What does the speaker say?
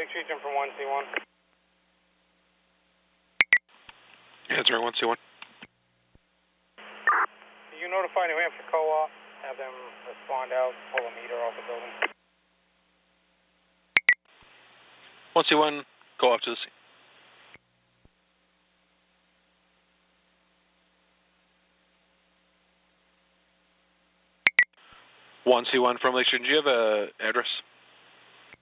Treatment from 1C1. Answering 1C1. You notify New Hampshire Co-op, have them respond out, pull a meter off the building. 1C1, go up to the scene. 1C1 from Lake Shore, do you have an address?